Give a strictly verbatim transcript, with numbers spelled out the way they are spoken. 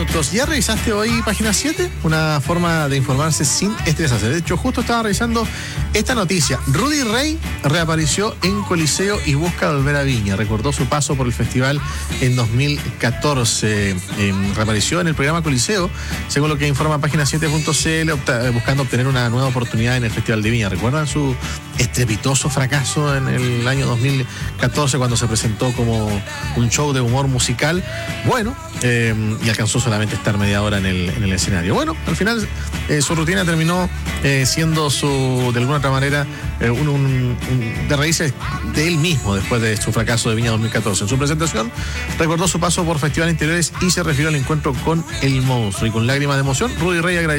minutos. ¿Ya revisaste hoy Página siete? Una forma de informarse sin estresarse. De hecho, justo estaba revisando esta noticia. Rudy Rey reapareció en Coliseo y busca volver a Viña. Recordó su paso por el festival en dos mil catorce. Eh, reapareció en el programa Coliseo, según lo que informa Página siete punto c l, buscando obtener una nueva oportunidad en el Festival de Viña. ¿Recuerdan su estrepitoso fracaso en el año dos mil catorce cuando se presentó como un show de humor musical? Bueno, eh, y alcanzó solamente estar media hora en el, en el escenario. Bueno, al final eh, su rutina terminó eh, siendo su, de alguna otra manera, eh, un, un, un, de raíces de él mismo después de su fracaso de Viña dos mil catorce. En su presentación recordó su paso por festivales interiores y se refirió al encuentro con el monstruo. Y con lágrimas de emoción, Rudy Rey agradeció